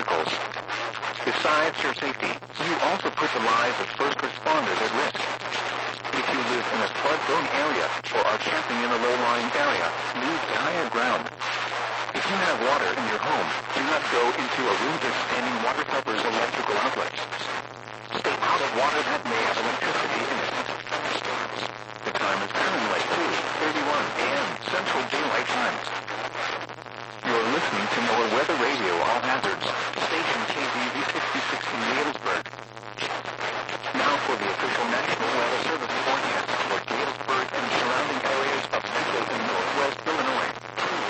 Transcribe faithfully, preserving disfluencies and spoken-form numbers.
vehicles. Besides your safety, you also put the lives of first responders at risk. If you live in a flood-prone area or are camping in a low-lying area, move to higher ground. If you have water in your home, do not go into a room with standing water covers electrical outlets. Stay out of water that may have electricity in